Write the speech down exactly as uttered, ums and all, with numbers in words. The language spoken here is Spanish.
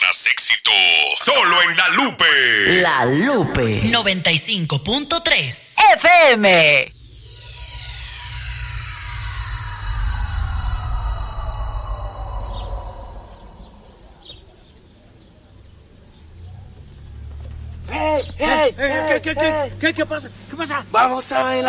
más éxito. Solo en La Lupe. La Lupe. noventa y cinco punto tres F M. Hey, hey, hey, ¿qué, qué, qué, qué, qué pasa? ¿Qué pasa? Vamos a bailar.